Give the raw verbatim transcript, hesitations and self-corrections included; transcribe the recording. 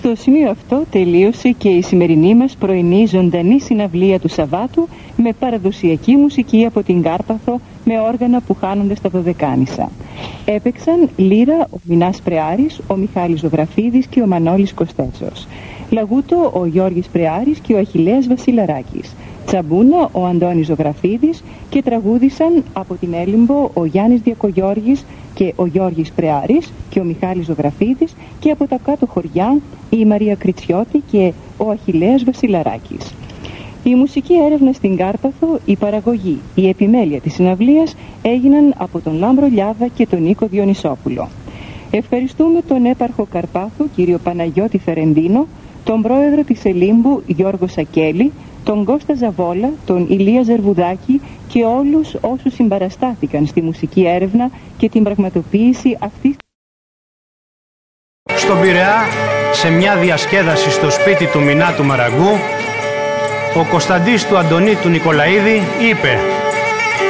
Στο σημείο αυτό τελείωσε και η σημερινή μας πρωινή ζωντανή συναυλία του Σαββάτου με παραδοσιακή μουσική από την Κάρπαθο με όργανα που χάνονται στα Δωδεκάνησα. Έπαιξαν λύρα ο Μινάς Πρεάρης, ο Μιχάλης Ζωγραφίδης και ο Μανώλης Κοστέτσος. Λαγούτο ο Γιώργης Πρεάρης και ο Αχιλλέας Βασιλαράκης. Τσαμπούνα ο Αντώνης Ζωγραφίδης και τραγούδησαν από την Έλυμπο ο Γιάννης Διακογιώργης και ο Γιώργης Πρεάρης και ο Μιχάλης Ζωγραφίδης και από τα κάτω χωριά η Μαρία Κριτσιώτη και ο Αχιλλέας Βασιλαράκης. Η μουσική έρευνα στην Κάρπαθο, η παραγωγή, η επιμέλεια της συναυλίας έγιναν από τον Λάμπρο Λιάβα και τον Νίκο Διονυσόπουλο. Ευχαριστούμε τον έπαρχο Καρπάθου κύριο Παναγιώτη Φερεντίνο, τον πρόεδρο της Ελύμπου Γιώργο Σακέλη, τον Κώστα Ζαβόλα, τον Ηλία Ζερβουδάκη και όλους όσους συμπαραστάθηκαν στη μουσική έρευνα και την πραγματοποίηση αυτής. Στον Πειραιά, σε μια διασκέδαση στο σπίτι του Μινά του Μαραγκού, ο Κωνσταντής του Αντωνή του Νικολαίδη είπε: